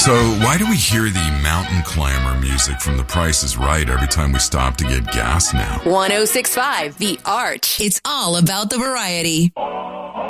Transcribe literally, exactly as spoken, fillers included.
So why do we hear the mountain climber music from The Price is Right every time we stop to get gas now? one oh six point five The Arch. It's all about the variety.